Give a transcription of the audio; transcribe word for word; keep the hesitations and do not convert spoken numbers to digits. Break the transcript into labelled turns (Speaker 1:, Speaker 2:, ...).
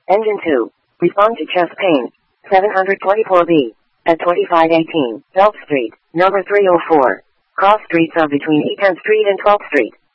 Speaker 1: Engine two. Respond to chest pain. seven twenty-four B. At twenty-five eighteen, Elf Street, number three oh four. Cross streets are between eighth Street and twelfth Street.